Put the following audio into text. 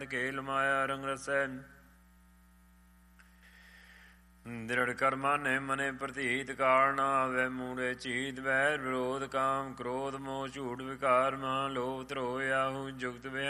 ਖੇਲ ਮਾਇਆ ਰੰਗ ਰਸੈ ਦ੍ਰਿੜ ਕਰਮਾ ਨੇ ਮਨੇ ਪ੍ਰਤੀਤ ਕਾਰਨ ਆਵੈ ਮੂੜੇ ਚੀਤ ਵੈਰ ਵਿਰੋਧ ਕਾਮ ਕ੍ਰੋਧ ਮੋਹ ਝੂਠ ਵਿਕਾਰ ਮਾਂ ਲੋਭ ਧਰੋਹ ਆਹੂ ਜੁਗਤ